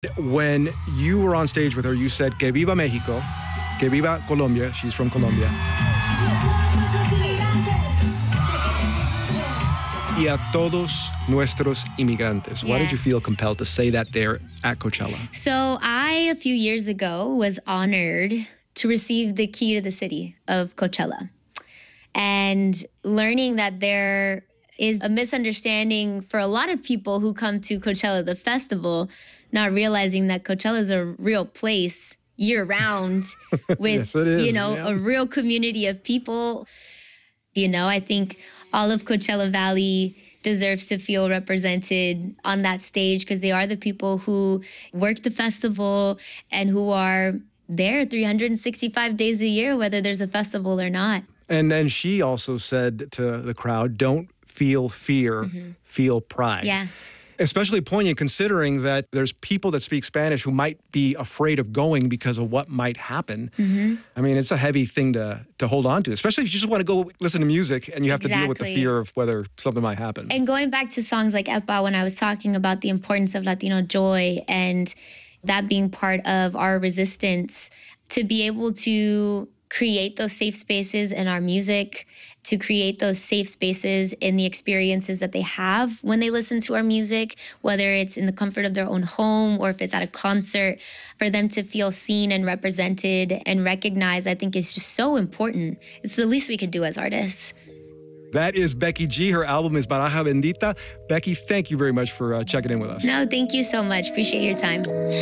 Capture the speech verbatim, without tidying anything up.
When you were on stage with her, you said, "Que viva Mexico, que viva Colombia." She's from Colombia. Y a todos nuestros inmigrantes. Why Yeah. did you feel compelled to say that there at Coachella? So I, a few years ago, was honored to receive the key to the city of Coachella. And learning that there is a misunderstanding for a lot of people who come to Coachella, the festival, not realizing that Coachella is a real place year round with, Yes, it is, you know, yeah. a real community of people. You know, I think all of Coachella Valley deserves to feel represented on that stage because they are the people who work the festival and who are there three hundred sixty-five days a year, whether there's a festival or not. And then she also said to the crowd, "Don't feel fear, Mm-hmm. feel pride." Yeah. Especially poignant considering that there's people that speak Spanish who might be afraid of going because of what might happen. Mm-hmm. I mean, it's a heavy thing to to hold on to, especially if you just want to go listen to music and you have to deal with the Exactly. fear of whether something might happen. And going back to songs like Epa, when I was talking about the importance of Latino joy and that being part of our resistance, to be able to create those safe spaces in our music, to create those safe spaces in the experiences that they have when they listen to our music, whether it's in the comfort of their own home or if it's at a concert, for them to feel seen and represented and recognized, I think is just so important. It's the least we could do as artists. That is Becky G. Her album is Baraja Bendita. Becky, thank you very much for uh, checking in with us. No, thank you so much. Appreciate your time.